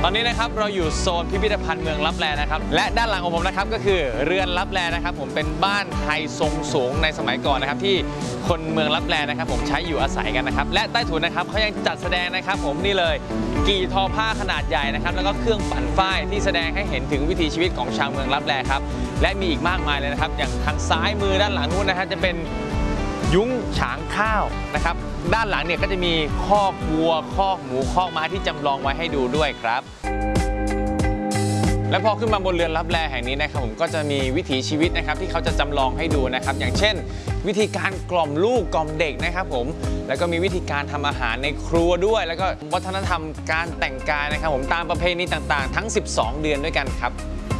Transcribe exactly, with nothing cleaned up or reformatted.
ตอนนี้นะครับเราอยู่โซนพิพิธภัณฑ์เมืองลับแลนะครับและด้านหลังของผมนะครับก็คือเรือนลับแลนะครับผมเป็นบ้านไทยทรงสูงในสมัยก่อนนะครับที่คนเมืองลับแลนะครับผมใช้อยู่อาศัยกันนะครับและใต้ถุนนะครับเขายังจัดแสดงนะครับผมนี่เลยกี่ทอผ้าขนาดใหญ่นะครับแล้วก็เครื่องปั่นฝ้ายที่แสดงให้เห็นถึงวิถีชีวิตของชาวเมืองลับแลครับและมีอีกมากมายเลยนะครับอย่างทางซ้ายมือด้านหลังนู้นนะครับจะเป็นยุ้งฉางข้าวนะครับด้านหลังเนี่ยก็จะมีคอกวัวคอกหมูคอกม้าที่จำลองไว้ให้ดูด้วยครับและพอขึ้นมาบนเรือนลับแลแห่งนี้นะครับผมก็จะมีวิถีชีวิตนะครับที่เขาจะจำลองให้ดูนะครับอย่างเช่นวิธีการกล่อมลูกกล่อมเด็กนะครับผมแล้วก็มีวิธีการทำอาหารในครัวด้วยแล้วก็วัฒนธรรมการแต่งกายนะครับผมตามประเพณีต่างๆทั้งสิบสองเดือนด้วยกันครับ